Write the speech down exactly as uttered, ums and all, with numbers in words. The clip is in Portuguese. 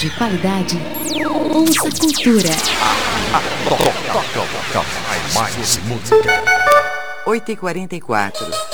de qualidade. Ouça Cultura. Mais música. oito e quarenta e quatro.